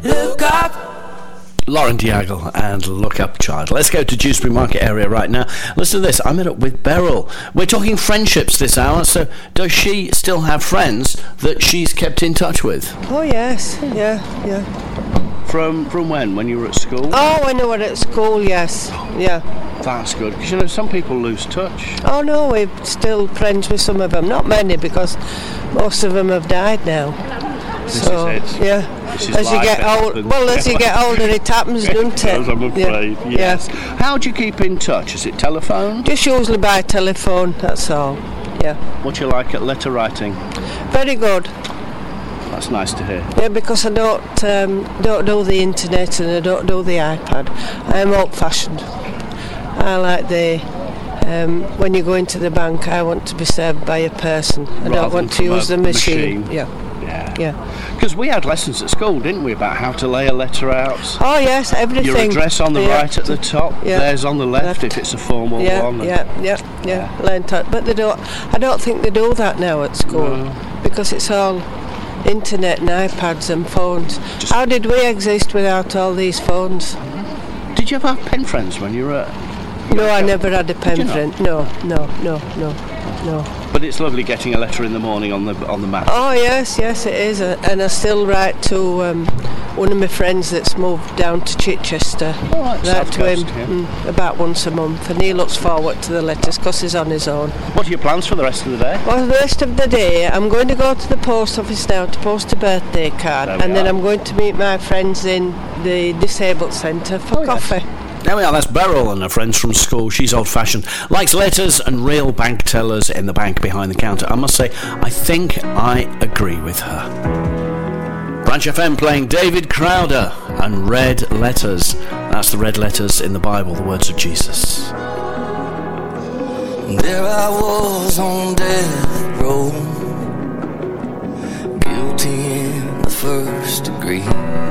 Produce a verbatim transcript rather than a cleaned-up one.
look up. Lauren Diagle and Look Up Child. Let's go to Dewsbury Market area right now. Listen to this. I met up with Beryl. We're talking friendships this hour, so does she still have friends that she's kept in touch with? Oh, yes. Yeah, yeah. From from when? When you were at school? Oh, when I was at school, yes. Yeah. That's good, because you know, some people lose touch. Oh, no, we're still friends with some of them. Not many, because most of them have died now. This so, is it. Yeah. This is as you life, get old, happens. well, as you get older, it happens, doesn't it? Does, I'm afraid. Yeah. Yes. Yeah. How do you keep in touch? Is it telephone? Just usually by telephone. That's all. Yeah. What do you like at letter writing? Very good. That's nice to hear. Yeah, because I don't um, don't do the internet and I don't do the iPad. I'm old-fashioned. I like the um, when you go into the bank, I want to be served by a person. I Rather don't want to use the machine. machine. Yeah. Yeah. Yeah. Because we had lessons at school, didn't we, about how to lay a letter out? Oh yes, everything. Your address on the yeah. right at the top, yeah. theirs on the left, left. if it's a formal yeah, one. Yeah, yeah, yeah, yeah. Learned that. But they don't. I don't think they do that now at school No. because it's all internet and iPads and phones. Just How did we exist without all these phones? Did you ever have pen friends when you were at... No, I never had a pen Did you friend. No, no, no, no, no. But it's lovely getting a letter in the morning on the on the map. Oh yes, yes it is, uh, and I still write to um, one of my friends that's moved down to Chichester. Oh, right, write South to Coast, him yeah. mm, about once a month, and he looks forward to the letters because he's on his own. What are your plans for the rest of the day? Well, the rest of the day, I'm going to go to the post office now to post a birthday card, There we and then are. I'm going to meet my friends in the disabled centre for Oh, yes. coffee. There we are, that's Beryl and her friends from school. She's old-fashioned, likes letters and real bank tellers in the bank behind the counter. I must say, I think I agree with her. Branch F M playing David Crowder and Red Letters. That's the red letters in the Bible, the words of Jesus. There I was on death row, guilty in the first degree.